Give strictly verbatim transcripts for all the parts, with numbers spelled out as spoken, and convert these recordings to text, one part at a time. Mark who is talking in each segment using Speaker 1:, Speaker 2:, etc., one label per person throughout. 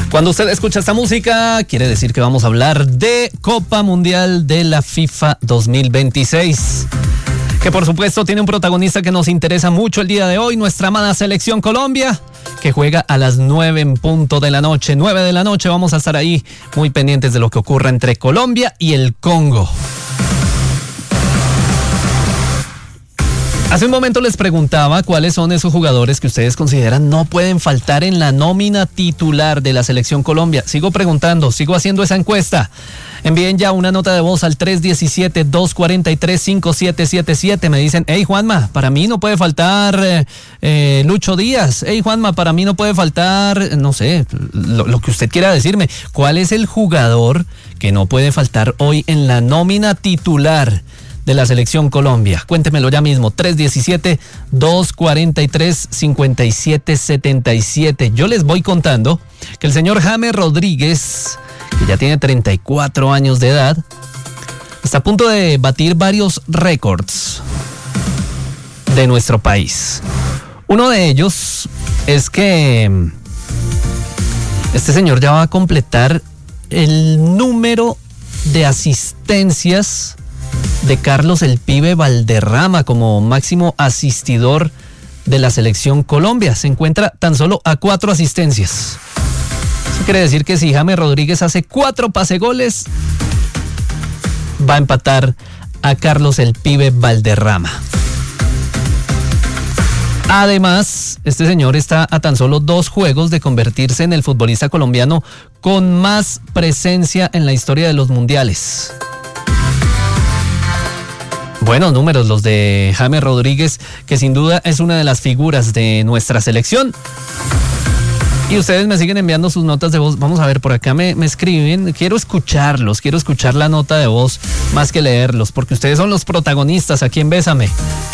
Speaker 1: Cuando usted escucha esta música, quiere decir que vamos a hablar de Copa Mundial de la FIFA dos mil veintiséis. Que por supuesto tiene un protagonista que nos interesa mucho el día de hoy, nuestra amada selección Colombia, que juega a las nueve en punto de la noche. nueve de la noche vamos a estar ahí muy pendientes de lo que ocurra entre Colombia y el Congo. Hace un momento les preguntaba cuáles son esos jugadores que ustedes consideran no pueden faltar en la nómina titular de la selección Colombia. Sigo preguntando, sigo haciendo esa encuesta. Envíen ya una nota de voz al tres uno siete, dos cuatro tres, cinco siete siete siete. Me dicen, hey Juanma, para mí no puede faltar eh, eh, Lucho Díaz. Hey Juanma, para mí no puede faltar, no sé, lo, lo que usted quiera decirme. ¿Cuál es el jugador que no puede faltar hoy en la nómina titular de la selección Colombia? Cuéntemelo ya mismo, tres uno siete, dos cuatro tres, cinco siete siete siete. Yo les voy contando que el señor James Rodríguez, que ya tiene treinta y cuatro años de edad, está a punto de batir varios récords de nuestro país. Uno de ellos es que este señor ya va a completar el número de asistencias de Carlos el Pibe Valderrama como máximo asistidor de la selección Colombia. Se encuentra tan solo a cuatro asistencias. Eso quiere decir que si James Rodríguez hace cuatro pasegoles, va a empatar a Carlos el Pibe Valderrama. Además, este señor está a tan solo dos juegos de convertirse en el futbolista colombiano con más presencia en la historia de los mundiales. Buenos números los de James Rodríguez, que sin duda es una de las figuras de nuestra selección. Y ustedes me siguen enviando sus notas de voz. Vamos a ver, por acá me, me escriben. Quiero escucharlos, quiero escuchar la nota de voz más que leerlos, porque ustedes son los protagonistas aquí en Bésame.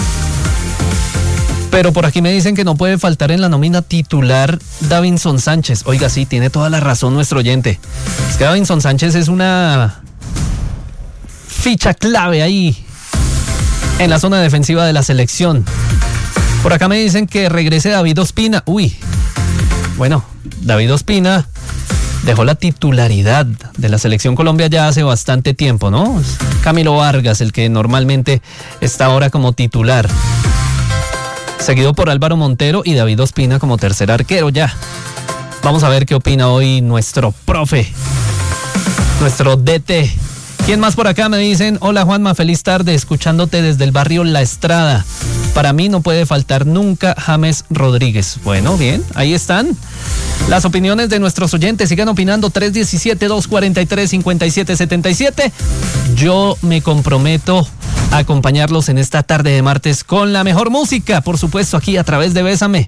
Speaker 1: Pero por aquí me dicen que no puede faltar en la nómina titular Davinson Sánchez. Oiga, sí, tiene toda la razón nuestro oyente. Es que Davinson Sánchez es una ficha clave ahí en la zona defensiva de la selección. Por acá me dicen que regrese David Ospina. Uy, bueno, David Ospina dejó la titularidad de la selección Colombia ya hace bastante tiempo, ¿no? Es Camilo Vargas el que normalmente está ahora como titular, seguido por Álvaro Montero y David Ospina como tercer arquero ya. Vamos a ver qué opina hoy nuestro profe, nuestro D T. ¿Quién más por acá? Me dicen, hola Juanma, feliz tarde, escuchándote desde el barrio La Estrada. Para mí no puede faltar nunca James Rodríguez. Bueno, bien, ahí están las opiniones de nuestros oyentes. Sigan opinando, tres uno siete, dos cuatro tres, cinco siete siete siete. Yo me comprometo a acompañarlos en esta tarde de martes con la mejor música, por supuesto, aquí a través de Bésame.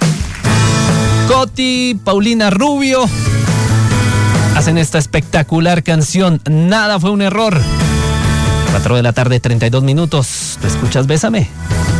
Speaker 1: Coti, Paulina Rubio hacen esta espectacular canción, Nada fue un error. cuatro de la tarde, treinta y dos minutos. ¿Tú escuchas Bésame?